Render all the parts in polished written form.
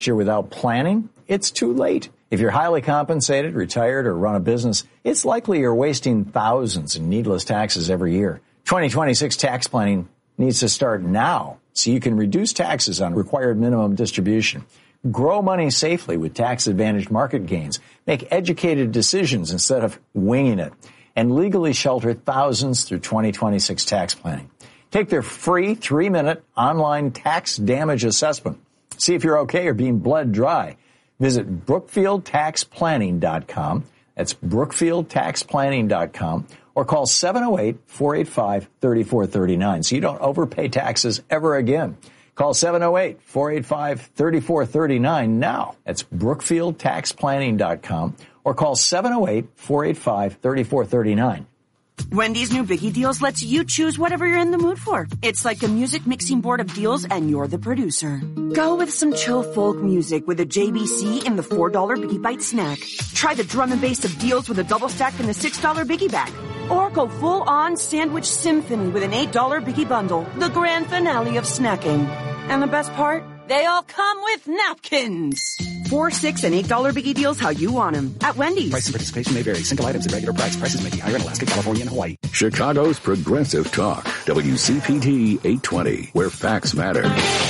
year without planning, it's too late. If you're highly compensated, retired, or run a business, it's likely you're wasting thousands in needless taxes every year. 2026 tax planning needs to start now so you can reduce taxes on required minimum distribution. Grow money safely with tax-advantaged market gains. Make educated decisions instead of winging it. And legally shelter thousands through 2026 tax planning. Take their free 3-minute online tax damage assessment. See if you're okay or being bled dry. Visit BrookfieldTaxPlanning.com. That's BrookfieldTaxPlanning.com. Or call 708-485-3439 so you don't overpay taxes ever again. Call 708-485-3439 now. That's BrookfieldTaxPlanning.com. Or call 708-485-3439. Wendy's new Biggie Deals lets you choose whatever you're in the mood for. It's like a music mixing board of deals, and you're the producer. Go with some chill folk music with a JBC in the $4 Biggie Bite snack. Try the drum and bass of deals with a double stack in the $6 Biggie Bag. Or go full-on sandwich symphony with an $8 Biggie Bundle, the grand finale of snacking. And the best part? They all come with napkins. $4, $6, and $8 Biggie Deals how you want them at Wendy's. Price and participation may vary. Single items at regular price. Prices may be higher in Alaska, California, and Hawaii. Chicago's Progressive Talk, WCPT 820, where facts matter.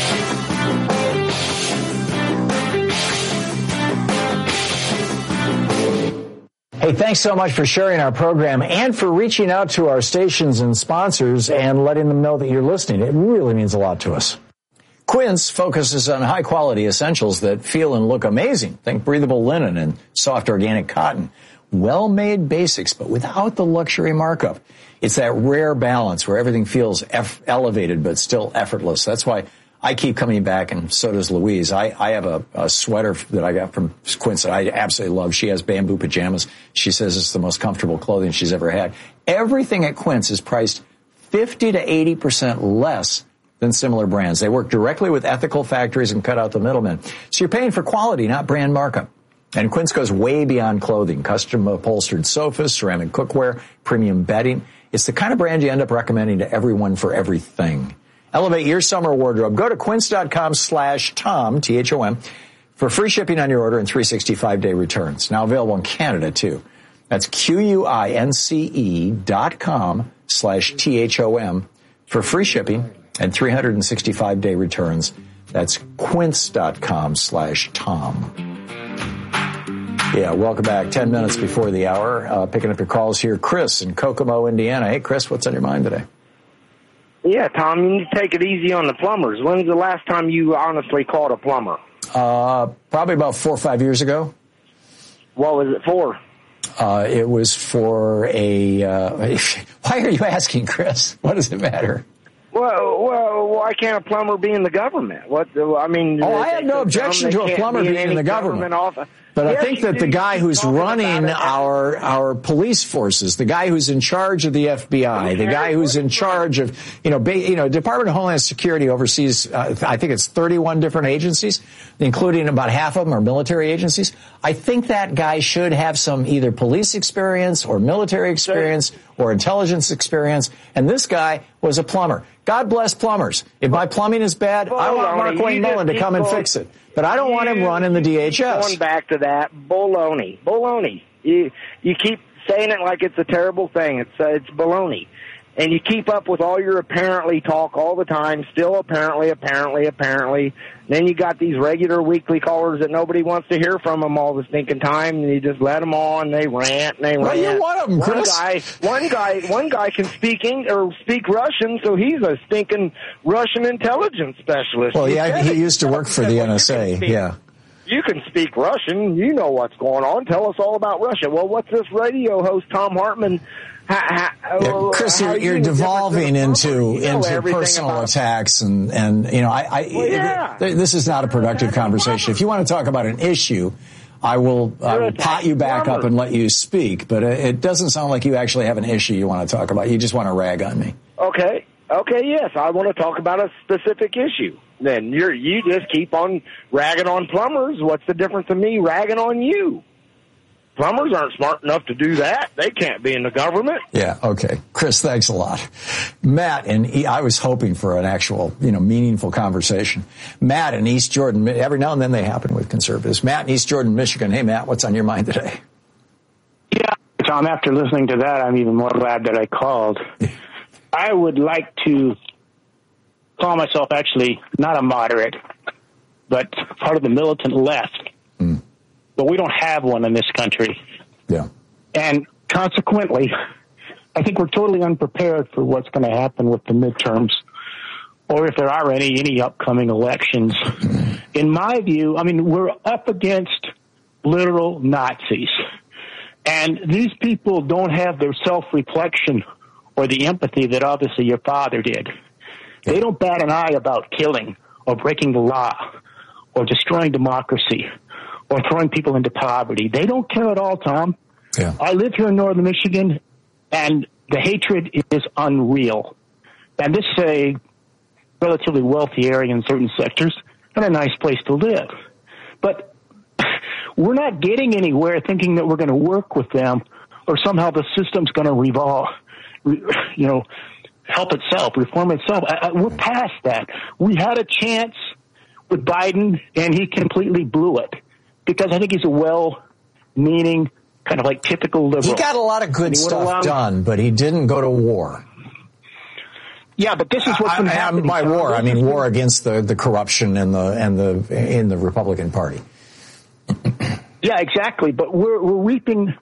Hey, thanks so much for sharing our program and for reaching out to our stations and sponsors and letting them know that you're listening. It really means a lot to us. Quince focuses on high-quality essentials that feel and look amazing. Think breathable linen and soft organic cotton. Well-made basics, but without the luxury markup. It's that rare balance where everything feels elevated but still effortless. That's why I keep coming back, and so does Louise. I have a sweater that I got from Quince that I absolutely love. She has bamboo pajamas. She says it's the most comfortable clothing she's ever had. Everything at Quince is priced 50 to 80% less than similar brands. They work directly with ethical factories and cut out the middlemen. So you're paying for quality, not brand markup. And Quince goes way beyond clothing. Custom upholstered sofas, ceramic cookware, premium bedding. It's the kind of brand you end up recommending to everyone for everything. Elevate your summer wardrobe. Go to quince.com/Tom, T-H-O-M, for free shipping on your order and 365-day returns. Now available in Canada, too. That's QUINCE.com/THOM for free shipping and 365-day returns. That's quince.com/Tom. Yeah, welcome back. 10 minutes before the hour. Picking up your calls here. Chris in Kokomo, Indiana. Hey, Chris, what's on your mind today? Yeah, Tom, you need to take it easy on the plumbers. When's the last time you honestly called a plumber? Probably about 4 or 5 years ago. What was it for? It was for a... why are you asking, Chris? What does it matter? Well, why can't a plumber be in the government? I have no objection to a plumber being in the government. But I think that the guy who's running our police forces, the guy who's in charge of the FBI, the guy who's in charge of, Department of Homeland Security oversees, I think it's 31 different agencies, including about half of them are military agencies. I think that guy should have some either police experience or military experience or intelligence experience. And this guy was a plumber. God bless plumbers. If my plumbing is bad, I want Mark Wayne Mullen to come and fix it. But I don't want him running the DHS. Going back to that, baloney. You keep saying it like it's a terrible thing. It's baloney. And you keep up with all your apparently talk all the time, still apparently. Then you got these regular weekly callers that nobody wants to hear from them all the stinking time, and you just let them on. They rant and they rant. Well, you want them, Chris. One guy can speak Russian, so he's a stinking Russian intelligence specialist. Well, yeah, he used to work for the NSA. Yeah. You can speak Russian. You know what's going on. Tell us all about Russia. Well, what's this radio host, Tom Hartman? Chris, you're devolving into personal attacks, and this is not a productive conversation. If you want to talk about an issue, I will pot you back up and let you speak. But it doesn't sound like you actually have an issue you want to talk about. You just want to rag on me. Okay, yes, I want to talk about a specific issue. Then you just keep on ragging on plumbers. What's the difference of me ragging on you? Plumbers aren't smart enough to do that. They can't be in the government. Yeah, okay. Chris, thanks a lot. Matt, and I was hoping for an actual, meaningful conversation. Matt in East Jordan, every now and then they happen with conservatives. Matt in East Jordan, Michigan. Hey, Matt, what's on your mind today? Yeah, Tom, after listening to that, I'm even more glad that I called. I would like to call myself actually not a moderate, but part of the militant left. But we don't have one in this country. Yeah. And consequently, I think we're totally unprepared for what's going to happen with the midterms, or if there are any upcoming elections. In my view, we're up against literal Nazis. And these people don't have their self-reflection or the empathy that obviously your father did. They don't bat an eye about killing or breaking the law or destroying democracy or throwing people into poverty. They don't care at all, Tom. Yeah. I live here in northern Michigan, and the hatred is unreal. And this is a relatively wealthy area in certain sectors and a nice place to live. But we're not getting anywhere thinking that we're going to work with them or somehow the system's going to revolve, help itself, reform itself. We're past that. We had a chance with Biden, and he completely blew it. Because I think he's a well-meaning, kind of like typical liberal. He got a lot of good stuff done, but he didn't go to war. Yeah, but this is what's been happening. By war, I mean war against the corruption in the Republican Party. Yeah, exactly. But we're reaping,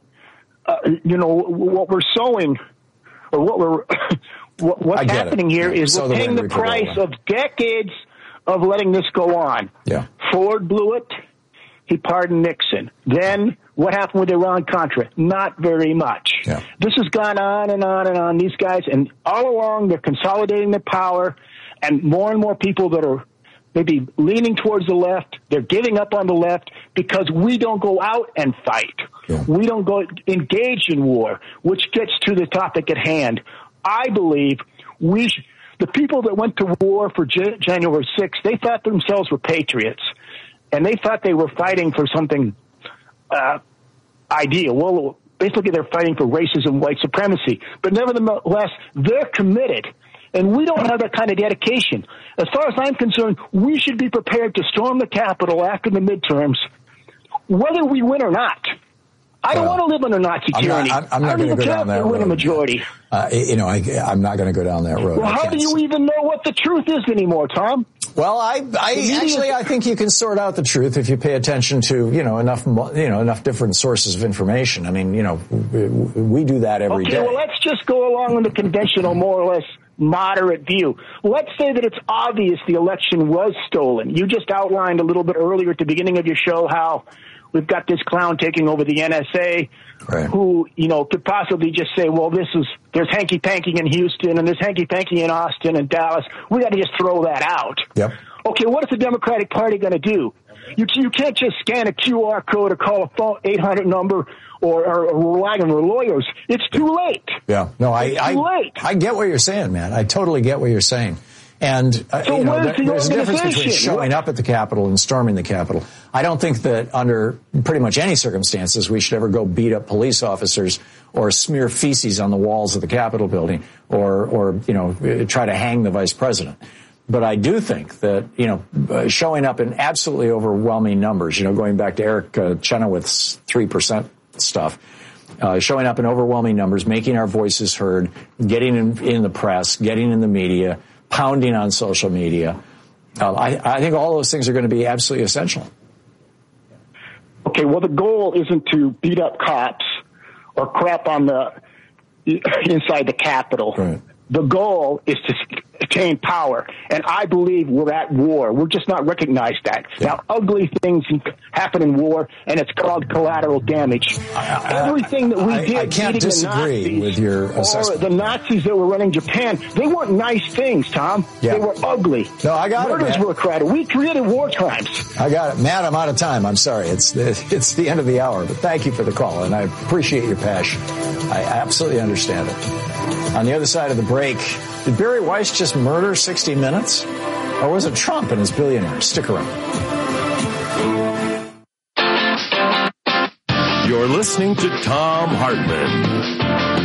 what we're sowing, or what's happening here is we're paying the price of decades of letting this go on. Yeah. Ford blew it. He pardoned Nixon. Then what happened with Iran-Contra? Not very much. Yeah. This has gone on and on and on. These guys, and all along, they're consolidating their power, and more people that are maybe leaning towards the left, they're giving up on the left because we don't go out and fight. Yeah. We don't go engage in war, which gets to the topic at hand. I believe the people that went to war for January 6th, they thought themselves were patriots. And they thought they were fighting for something ideal. Well, basically they're fighting for racism, white supremacy. But nevertheless, they're committed. And we don't have that kind of dedication. As far as I'm concerned, we should be prepared to storm the Capitol after the midterms, whether we win or not. I don't want to live under Nazi tyranny. I'm not going to go down that road. Win a majority. I'm not going to go down that road. Well, how do you even know what the truth is anymore, Tom? Well, I think you can sort out the truth if you pay attention to, enough different sources of information. I mean, we do that every day. Okay, well, let's just go along with the conventional, more or less moderate view. Let's say that it's obvious the election was stolen. You just outlined a little bit earlier at the beginning of your show how we've got this clown taking over the NSA, right, who, could possibly just say, well, there's hanky-panky in Houston and there's hanky-panky in Austin and Dallas. We got to just throw that out. Yep. Okay, what is the Democratic Party going to do? You can't just scan a QR code or call a phone 800 number or rely on their lawyers. It's too late. Yeah. No, too late. I get what you're saying, man. I totally get what you're saying. And there's a difference between showing up at the Capitol and storming the Capitol. I don't think that under pretty much any circumstances we should ever go beat up police officers or smear feces on the walls of the Capitol building or try to hang the vice president. But I do think that, showing up in absolutely overwhelming numbers, going back to Eric Chenoweth's 3% stuff, showing up in overwhelming numbers, making our voices heard, getting in the press, getting in the media, pounding on social media. I think all those things are going to be absolutely essential. Okay, well, the goal isn't to beat up cops or crap on inside the Capitol. Right. The goal is to attain power, and I believe we're at war. We're just not recognized that. Yeah. Now, ugly things happen in war, and it's called collateral damage. Everything that we did, I can't disagree with your assessment. Or the Nazis that were running Japan, they weren't nice things, Tom. Yeah. They were ugly. No, I got Murders it. Murders were created. We created war crimes. I got it. Matt, I'm out of time. I'm sorry. It's the end of the hour, but thank you for the call, and I appreciate your passion. I absolutely understand it. On the other side of the break, did Barry Weiss just murder 60 Minutes? Or was it Trump and his billionaires? Stick around. You're You're listening to Thom Hartmann.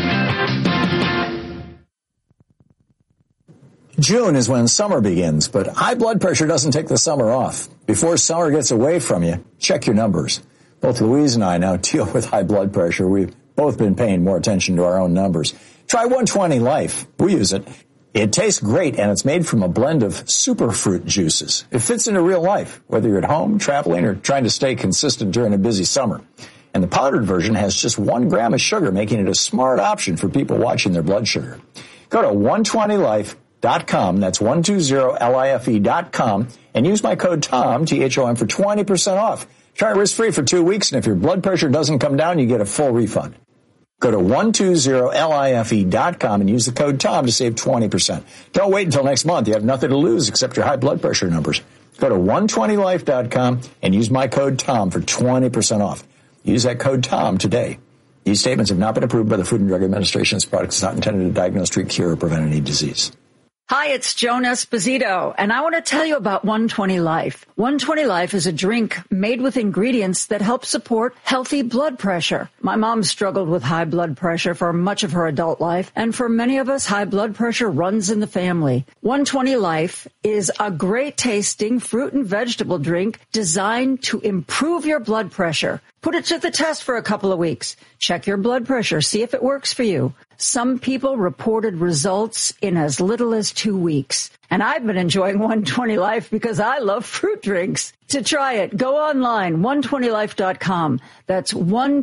June is when summer begins, but high blood pressure doesn't take the summer off. Before summer gets away from you, check your numbers. Both Louise and I now deal with high blood pressure. We've both been paying more attention to our own numbers. Try 120 Life. We use it. It tastes great, and it's made from a blend of superfruit juices. It fits into real life, whether you're at home, traveling, or trying to stay consistent during a busy summer. And the powdered version has just 1 gram of sugar, making it a smart option for people watching their blood sugar. Go to 120life.com, that's 120life.com, and use my code TOM, T-H-O-M, for 20% off. Try it risk-free for 2 weeks, and if your blood pressure doesn't come down, you get a full refund. Go to 120life.com and use the code TOM to save 20%. Don't wait until next month. You have nothing to lose except your high blood pressure numbers. Go to 120life.com and use my code TOM for 20% off. Use that code TOM today. These statements have not been approved by the Food and Drug Administration. This product is not intended to diagnose, treat, cure, or prevent any disease. Hi, it's Joan Esposito, and I want to tell you about 120 Life. 120 Life is a drink made with ingredients that help support healthy blood pressure. My mom struggled with high blood pressure for much of her adult life, and for many of us, high blood pressure runs in the family. 120 Life is a great-tasting fruit and vegetable drink designed to improve your blood pressure. Put it to the test for a couple of weeks. Check your blood pressure. See if it works for you. Some people reported results in as little as 2 weeks. And I've been enjoying 120 Life because I love fruit drinks. To try it, go online, 120life.com. That's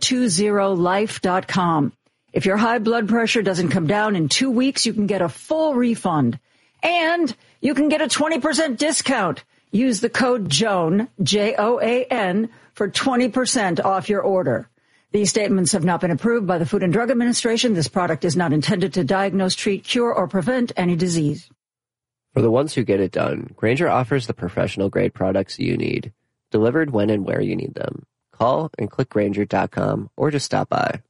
120life.com. If your high blood pressure doesn't come down in 2 weeks, you can get a full refund. And you can get a 20% discount. Use the code JOAN, J-O-A-N, for 20% off your order. These statements have not been approved by the Food and Drug Administration. This product is not intended to diagnose, treat, cure, or prevent any disease. For the ones who get it done, Grainger offers the professional-grade products you need, delivered when and where you need them. Call and click Grainger.com or just stop by.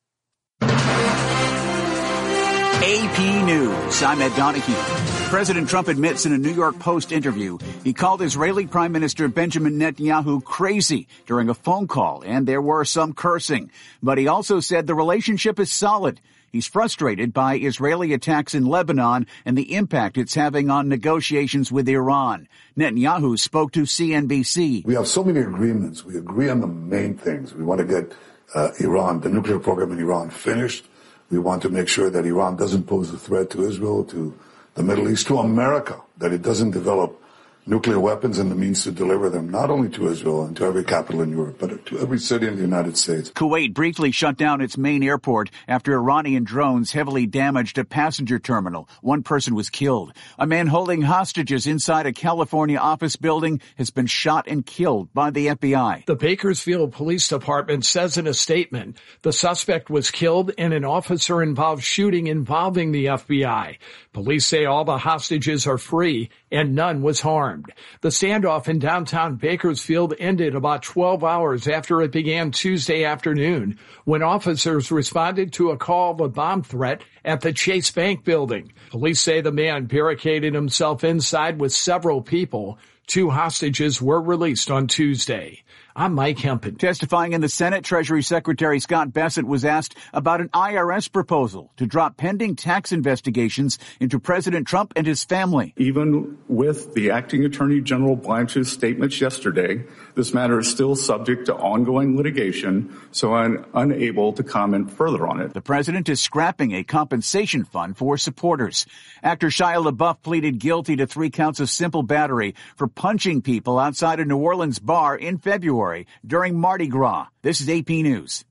AP News. I'm Ed Donahue. President Trump admits in a New York Post interview he called Israeli Prime Minister Benjamin Netanyahu crazy during a phone call, and there were some cursing. But he also said the relationship is solid. He's frustrated by Israeli attacks in Lebanon and the impact it's having on negotiations with Iran. Netanyahu spoke to CNBC. We have so many agreements. We agree on the main things. We want to get Iran, the nuclear program in Iran, finished. We want to make sure that Iran doesn't pose a threat to Israel, to the Middle East, to America, that it doesn't develop nuclear weapons and the means to deliver them, not only to Israel and to every capital in Europe, but to every city in the United States. Kuwait briefly shut down its main airport after Iranian drones heavily damaged a passenger terminal. 1 person was killed. A man holding hostages inside a California office building has been shot and killed by the FBI. The Bakersfield Police Department says in a statement, the suspect was killed in an officer-involved shooting involving the FBI. Police say all the hostages are free and none was harmed. The standoff in downtown Bakersfield ended about 12 hours after it began Tuesday afternoon when officers responded to a call of a bomb threat at the Chase Bank building. Police say the man barricaded himself inside with several people. 2 hostages were released on Tuesday. I'm Mike Hempen. Testifying in the Senate, Treasury Secretary Scott Bessent was asked about an IRS proposal to drop pending tax investigations into President Trump and his family. Even with the acting Attorney General Blanche's statements yesterday, this matter is still subject to ongoing litigation, so I'm unable to comment further on it. The president is scrapping a compensation fund for supporters. Actor Shia LaBeouf pleaded guilty to 3 counts of simple battery for punching people outside a New Orleans bar in February during Mardi Gras. This is AP News.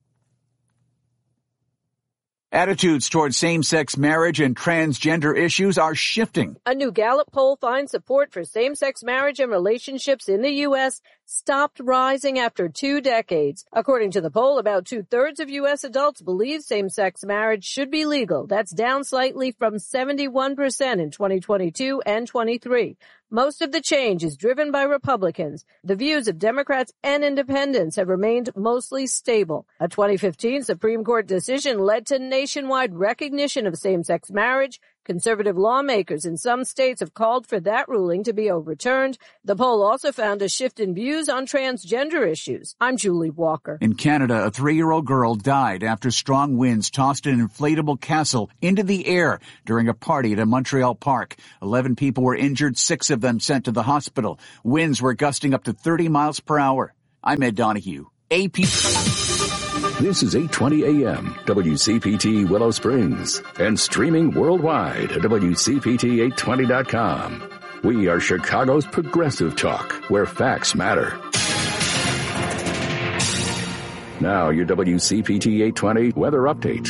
Attitudes towards same-sex marriage and transgender issues are shifting. A new Gallup poll finds support for same-sex marriage and relationships in the U.S. stopped rising after 2 decades. According to the poll, about 2/3 of U.S. adults believe same-sex marriage should be legal. That's down slightly from 71% in 2022 and 23. Most of the change is driven by Republicans. The views of Democrats and independents have remained mostly stable. A 2015 Supreme Court decision led to nationwide recognition of same-sex marriage, Conservative lawmakers in some states have called for that ruling to be overturned. The poll also found a shift in views on transgender issues. I'm Julie Walker. In Canada, a 3-year-old girl died after strong winds tossed an inflatable castle into the air during a party at a Montreal park. 11 people were injured, 6 of them sent to the hospital. Winds were gusting up to 30 miles per hour. I'm Ed Donahue. AP. This is 820 AM, WCPT Willow Springs, and streaming worldwide at WCPT820.com. We are Chicago's progressive talk, where facts matter. Now, your WCPT 820 weather update.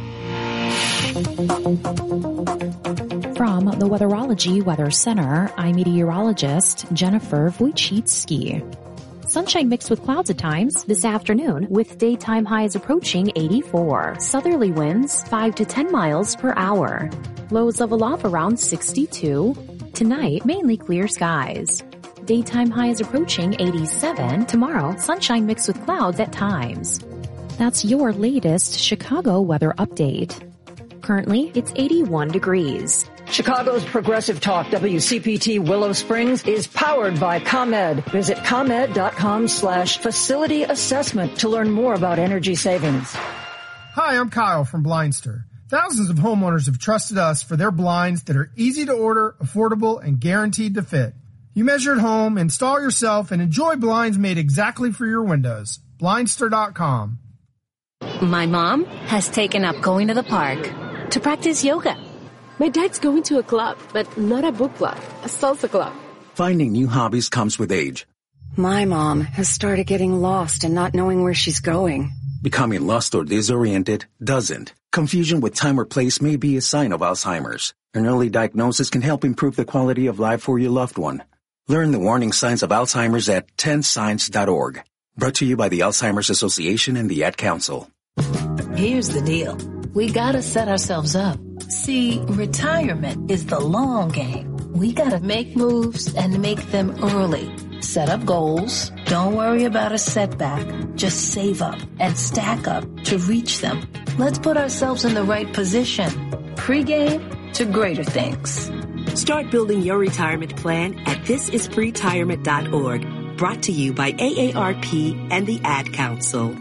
From the Weatherology Weather Center, I'm meteorologist Jennifer Wojcicki. Sunshine mixed with clouds at times this afternoon, with daytime highs approaching 84. Southerly winds 5 to 10 miles per hour. Lows level off around 62. Tonight, mainly clear skies. Daytime highs approaching 87. Tomorrow, sunshine mixed with clouds at times. That's your latest Chicago weather update. Currently, it's 81 degrees. Chicago's Progressive Talk, WCPT Willow Springs, is powered by ComEd. Visit ComEd.com/facility assessment to learn more about energy savings. Hi, I'm Kyle from Blindster. Thousands of homeowners have trusted us for their blinds that are easy to order, affordable, and guaranteed to fit. You measure at home, install yourself, and enjoy blinds made exactly for your windows. Blindster.com. My mom has taken up going to the park to practice yoga. My dad's going to a club, but not a book club, a salsa club. Finding new hobbies comes with age. My mom has started getting lost and not knowing where she's going. Becoming lost or disoriented doesn't. Confusion with time or place may be a sign of Alzheimer's. An early diagnosis can help improve the quality of life for your loved one. Learn the warning signs of Alzheimer's at 10signs.org. Brought to you by the Alzheimer's Association and the Ad Council. Here's the deal. We gotta set ourselves up. See, retirement is the long game. We gotta make moves and make them early. Set up goals. Don't worry about a setback. Just save up and stack up to reach them. Let's put ourselves in the right position. Pre-game to greater things. Start building your retirement plan at thisispretirement.org. Brought to you by AARP and the Ad Council.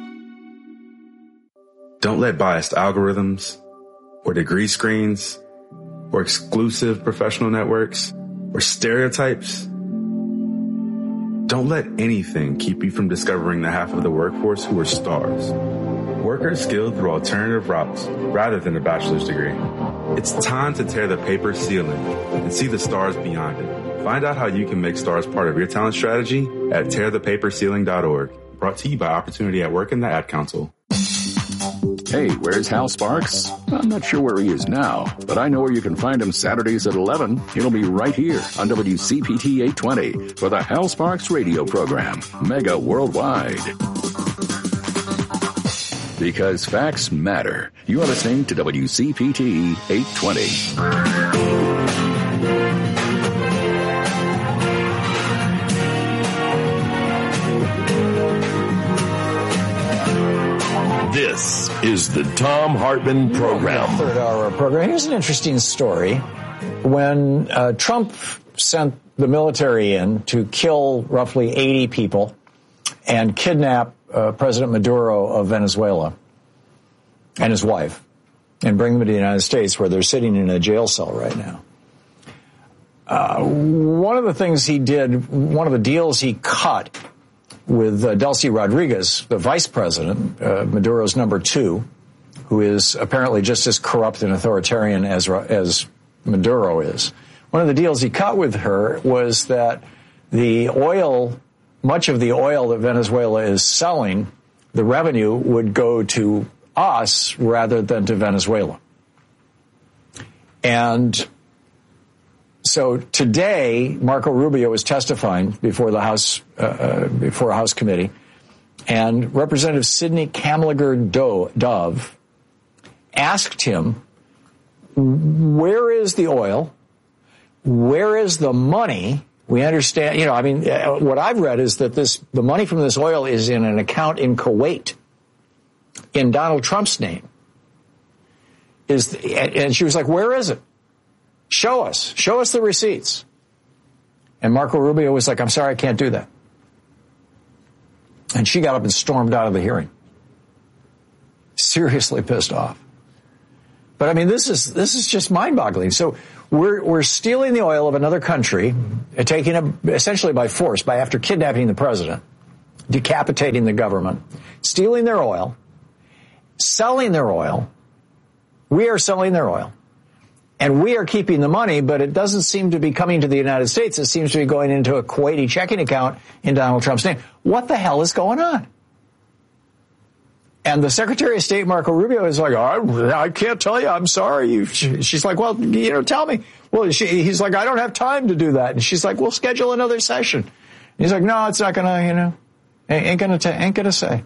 Don't let biased algorithms or degree screens or exclusive professional networks or stereotypes. Don't let anything keep you from discovering the half of the workforce who are stars. Workers skilled through alternative routes rather than a bachelor's degree. It's time to tear the paper ceiling and see the stars beyond it. Find out how you can make stars part of your talent strategy at tearthepaperceiling.org. Brought to you by Opportunity at Work and the Ad Council. Hey, where's Hal Sparks? I'm not sure where he is now, but I know where you can find him Saturdays at 11. He'll be right here on WCPT 820 for the Hal Sparks radio program, Mega Worldwide. Because facts matter. You are listening to WCPT 820. This is the Thom Hartmann Program. Third hour program. Here's an interesting story. When Trump sent the military in to kill roughly 80 people and kidnap President Maduro of Venezuela and his wife and bring them to the United States, where they're sitting in a jail cell right now. One of the things he did, one of the deals he cut with Delcy Rodriguez, the vice president, Maduro's number 2, who is apparently just as corrupt and authoritarian as Maduro is. One of the deals he cut with her was that the oil, much of the oil that Venezuela is selling, the revenue would go to us rather than to Venezuela. And so today, Marco Rubio was testifying before the House, before a House committee, and Representative Sidney Kamlager-Dove asked him, where is the oil? Where is the money? We understand, what I've read is that the money from this oil is in an account in Kuwait in Donald Trump's name. And she was like, where is it? Show us the receipts. And Marco Rubio was like, I'm sorry, I can't do that. And she got up and stormed out of the hearing. Seriously pissed off. But I mean, this is just mind-boggling. So we're stealing the oil of another country, taking it essentially by force, after kidnapping the president, decapitating the government, stealing their oil, selling their oil. We are selling their oil. And we are keeping the money, but it doesn't seem to be coming to the United States. It seems to be going into a Kuwaiti checking account in Donald Trump's name. What the hell is going on? And the Secretary of State, Marco Rubio, is like, I can't tell you. I'm sorry. She's like, well, tell me. Well, he's like, I don't have time to do that. And she's like, we'll schedule another session. And he's like, no, it's not going to, ain't going to say.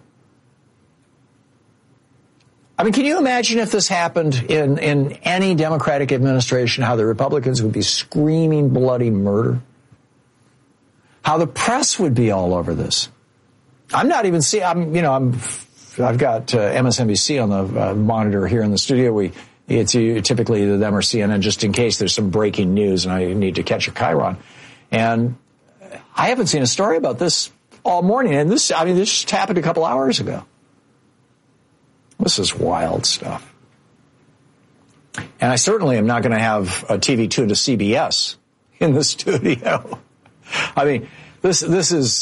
I mean, can you imagine if this happened in any Democratic administration, how the Republicans would be screaming bloody murder? How the press would be all over this? I'm not even seeing, I've got MSNBC on the monitor here in the studio. It's typically either them or CNN, just in case there's some breaking news and I need to catch a chyron. And I haven't seen a story about this all morning. And this just happened a couple hours ago. This is wild stuff. And I certainly am not going to have a TV tuned to CBS in the studio. I mean, this is,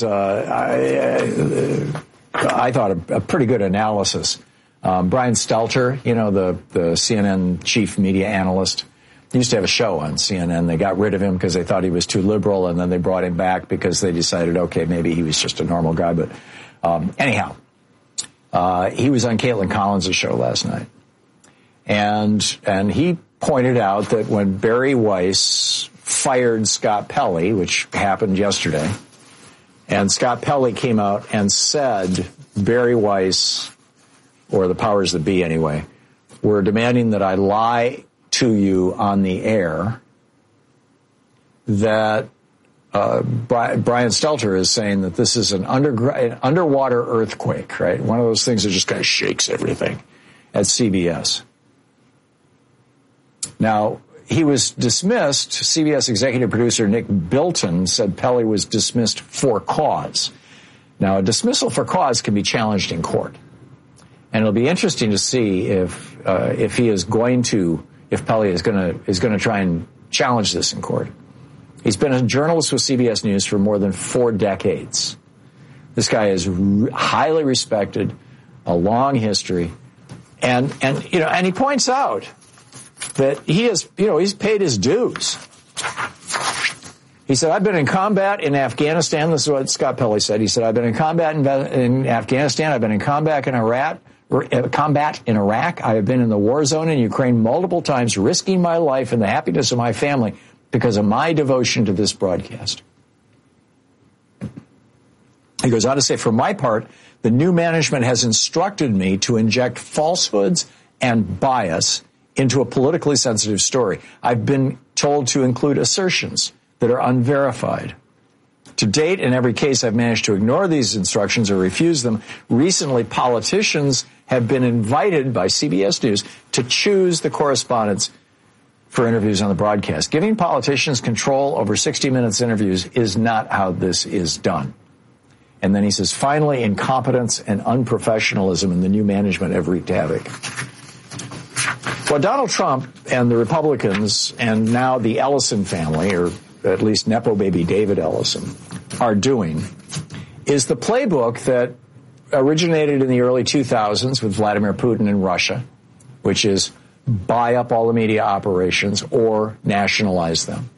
I thought, a pretty good analysis. Brian Stelter, the CNN chief media analyst, he used to have a show on CNN. They got rid of him because they thought he was too liberal, and then they brought him back because they decided, okay, maybe he was just a normal guy. But anyhow, he was on Caitlin Collins' show last night. And he pointed out that when Barry Weiss fired Scott Pelley, which happened yesterday, and Scott Pelley came out and said Barry Weiss, or the powers that be anyway, were demanding that I lie to you on the air, that Brian Stelter is saying that this is an underwater earthquake, right? One of those things that just kind of shakes everything at CBS. Now, he was dismissed. CBS executive producer Nick Bilton said Pelley was dismissed for cause. Now, a dismissal for cause can be challenged in court. And it'll be interesting to see if Pelley is going to try and challenge this in court. He's been a journalist with CBS News for more than 4 decades. This guy is highly respected, a long history, and he points out that he's paid his dues. He said, I've been in combat in Afghanistan. This is what Scott Pelley said. He said, I've been in combat in Afghanistan. I've been in combat in Iraq. I have been in the war zone in Ukraine multiple times, risking my life and the happiness of my family because of my devotion to this broadcast. He goes on to say, for my part, the new management has instructed me to inject falsehoods and bias into a politically sensitive story. I've been told to include assertions that are unverified. To date, in every case, I've managed to ignore these instructions or refuse them. Recently, politicians have been invited by CBS News to choose the correspondents for interviews on the broadcast. Giving politicians control over 60 Minutes interviews is not how this is done. And then he says, finally, incompetence and unprofessionalism in the new management have wreaked havoc. What Donald Trump and the Republicans and now the Ellison family, or at least Nepo baby David Ellison, are doing is the playbook that originated in the early 2000s with Vladimir Putin in Russia, which is buy up all the media operations or nationalize them.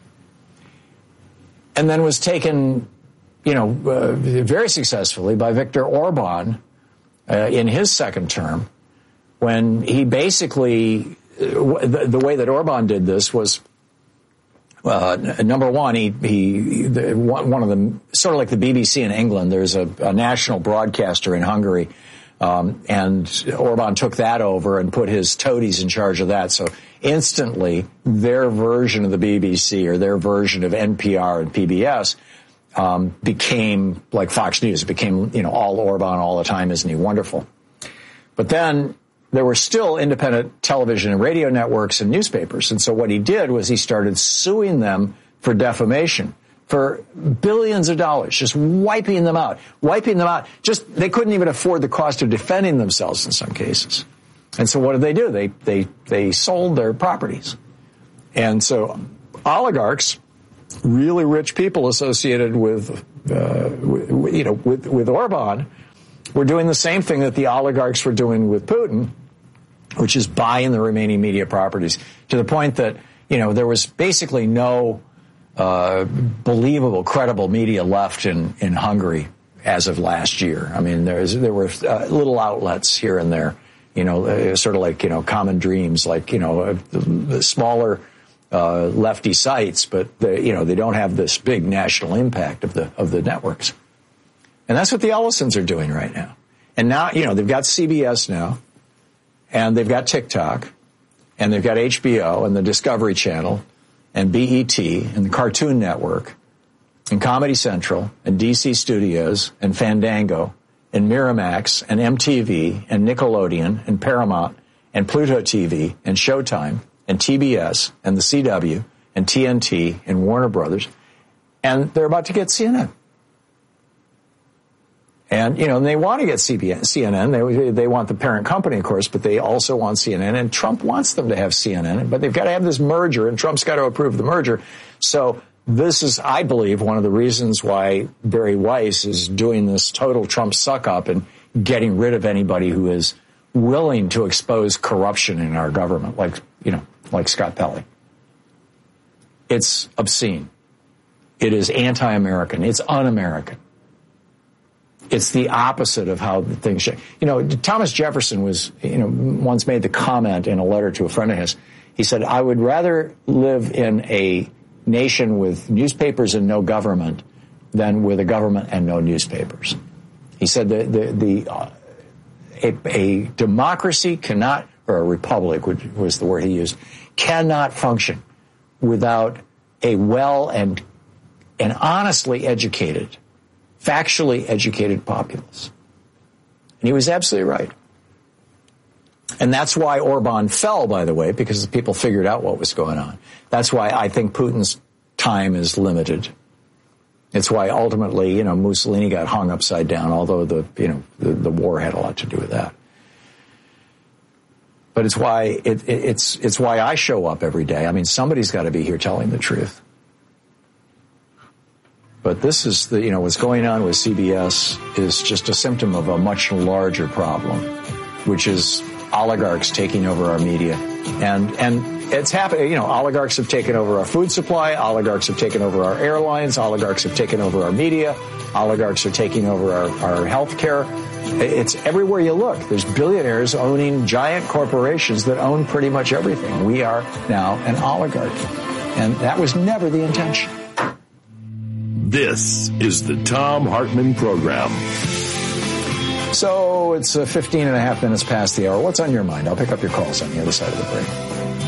And then was taken, very successfully by Viktor Orban in his second term, when he basically, the way that Orban did this was, number one, one of them, sort of like the BBC in England, there's a national broadcaster in Hungary, and Orban took that over and put his toadies in charge of that. So instantly, their version of the BBC or their version of NPR and PBS became like Fox News. It became, all Orban all the time. Isn't he wonderful? But then there were still independent television and radio networks and newspapers. And so what he did was he started suing them for defamation for billions of dollars, just wiping them out. Just, they couldn't even afford the cost of defending themselves in some cases. And so what did they do? They sold their properties. And so oligarchs, really rich people associated with Orban, were doing the same thing that the oligarchs were doing with Putin, which is buying the remaining media properties, to the point that, there was basically no believable, credible media left in Hungary as of last year. I mean, there were little outlets here and there, sort of like, Common Dreams, like, smaller lefty sites, but they don't have this big national impact of the networks. And that's what the Ellisons are doing right now. And now, they've got CBS now, and they've got TikTok, and they've got HBO and the Discovery Channel and BET and the Cartoon Network and Comedy Central and DC Studios and Fandango and Miramax and MTV and Nickelodeon and Paramount and Pluto TV and Showtime and TBS and the CW and TNT and Warner Brothers. And they're about to get CNN. And, and they want to get CNN. They want the parent company, of course, but they also want CNN. And Trump wants them to have CNN, but they've got to have this merger, and Trump's got to approve the merger. So this is, I believe, one of the reasons why Barry Weiss is doing this total Trump suck-up and getting rid of anybody who is willing to expose corruption in our government, like Scott Pelley. It's obscene. It is anti-American. It's un-American. It's the opposite of how things should. Thomas Jefferson was, once made the comment in a letter to a friend of his. He said, "I would rather live in a nation with newspapers and no government than with a government and no newspapers." He said a democracy cannot, or a republic, which was the word he used, cannot function without a well and honestly educated, factually educated populace. And he was absolutely right. And that's why Orban fell, by the way, because the people figured out what was going on. That's why I think Putin's time is limited. It's why ultimately, Mussolini got hung upside down, although the war had a lot to do with that. But it's why it's why I show up every day. I mean, somebody's got to be here telling the truth. But this is what's going on with CBS is just a symptom of a much larger problem, which is oligarchs taking over our media. And it's happening. Oligarchs have taken over our food supply. Oligarchs have taken over our airlines. Oligarchs have taken over our media. Oligarchs are taking over our health care. It's everywhere you look. There's billionaires owning giant corporations that own pretty much everything. We are now an oligarchy. And that was never the intention. This is the Thom Hartmann Program. So it's 15 and a half minutes past the hour. What's on your mind? I'll pick up your calls on the other side of the break.